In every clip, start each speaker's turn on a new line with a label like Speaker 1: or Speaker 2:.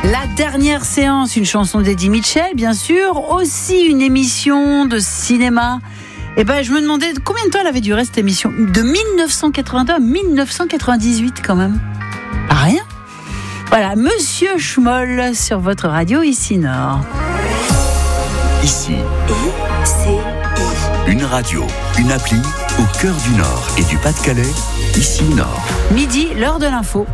Speaker 1: La dernière séance, une chanson d'Eddie Mitchell, bien sûr, aussi une émission de cinéma. Et je me demandais combien de temps elle avait duré cette émission. De 1982 à 1998 quand même. Pas rien. Voilà, Monsieur Schmoll sur votre radio ici Nord.
Speaker 2: Ici, une radio, une appli au cœur du Nord et du Pas-de-Calais, ici Nord.
Speaker 1: Midi, l'heure de l'info.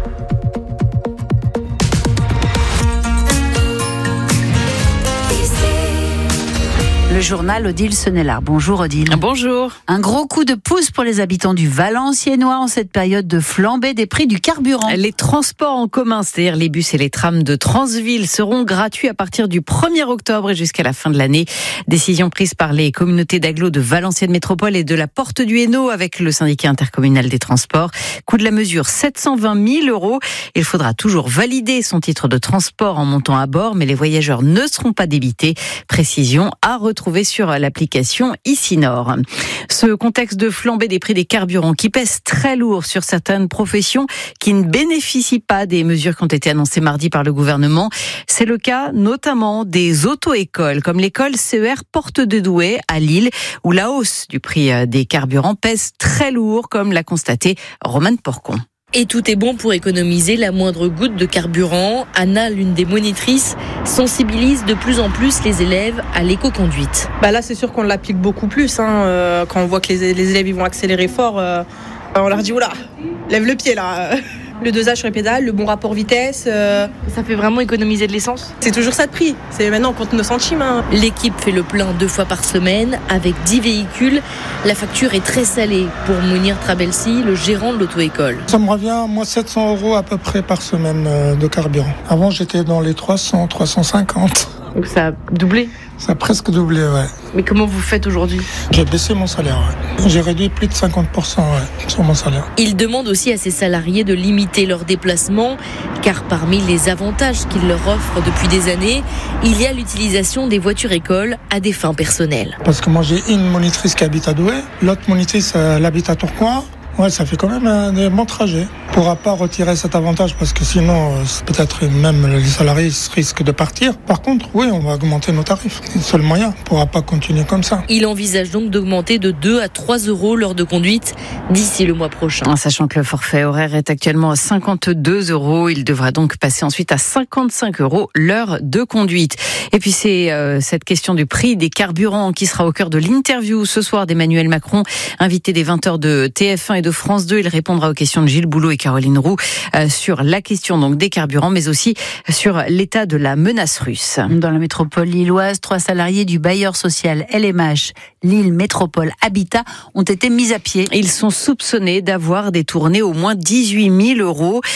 Speaker 1: Le journal Odile Senelard. Bonjour Odile.
Speaker 3: Bonjour.
Speaker 1: Un gros coup de pouce pour les habitants du Valenciennois en cette période de flambée des prix du carburant.
Speaker 3: Les transports en commun, c'est-à-dire les bus et les trams de Transville, seront gratuits à partir du 1er octobre et jusqu'à la fin de l'année. Décision prise par les communautés d'agglo de Valenciennes Métropole et de la Porte du Hainaut avec le syndicat intercommunal des transports. Coût de la mesure 720 000 €. Il faudra toujours valider son titre de transport en montant à bord, mais les voyageurs ne seront pas débités. Précision à retrouver sur l'application Ici Nord. Ce contexte de flambée des prix des carburants qui pèse très lourd sur certaines professions qui ne bénéficient pas des mesures qui ont été annoncées mardi par le gouvernement. C'est le cas notamment des auto-écoles, comme l'école CER Porte de Douai à Lille, où la hausse du prix des carburants pèse très lourd, comme l'a constaté Romane Porcon.
Speaker 4: Et tout est bon pour économiser la moindre goutte de carburant. Anna, l'une des monitrices, sensibilise de plus en plus les élèves à l'éco-conduite.
Speaker 5: Là, c'est sûr qu'on l'applique beaucoup plus. Quand on voit que les élèves ils vont accélérer fort, on leur dit oula, lève le pied là. Le dosage sur les pédales, le bon rapport vitesse.
Speaker 4: Ça fait vraiment économiser de l'essence ?
Speaker 5: C'est toujours ça de prix. C'est maintenant on compte nos centimes.
Speaker 4: L'équipe fait le plein 2 fois par semaine avec 10 véhicules. La facture est très salée pour Mounir Trabelsi, le gérant de l'auto-école.
Speaker 6: Ça me revient, 700 € à peu près par semaine de carburant. Avant, j'étais dans les 300, 350.
Speaker 4: Donc ça a doublé ?
Speaker 6: Ça a presque doublé, ouais.
Speaker 4: Mais comment vous faites aujourd'hui ?
Speaker 6: J'ai baissé mon salaire, ouais. J'ai réduit plus de 50% sur mon salaire.
Speaker 4: Il demande aussi à ses salariés de limiter leurs déplacements, car parmi les avantages qu'il leur offre depuis des années, il y a l'utilisation des voitures écoles à des fins personnelles.
Speaker 6: Parce que moi, j'ai une monitrice qui habite à Douai, l'autre monitrice, elle habite à Tourcoing. Ouais, ça fait quand même des bons trajets. On ne pourra pas retirer cet avantage parce que sinon, peut-être même les salariés risquent de partir. Par contre, oui, on va augmenter nos tarifs. C'est le seul moyen. On ne pourra pas continuer comme ça.
Speaker 4: Il envisage donc d'augmenter de 2 à 3 € l'heure de conduite d'ici le mois prochain.
Speaker 3: En sachant que le forfait horaire est actuellement à 52 €, il devra donc passer ensuite à 55 € l'heure de conduite. Et puis c'est cette question du prix des carburants qui sera au cœur de l'interview ce soir d'Emmanuel Macron, invité des 20h de TF1 et de France 2. Il répondra aux questions de Gilles Boulot et Caroline Roux sur la question donc des carburants, mais aussi sur l'état de la menace russe.
Speaker 1: Dans la métropole lilloise, 3 salariés du bailleur social LMH Lille Métropole Habitat ont été mis à pied.
Speaker 3: Ils sont soupçonnés d'avoir détourné au moins 18 000 €.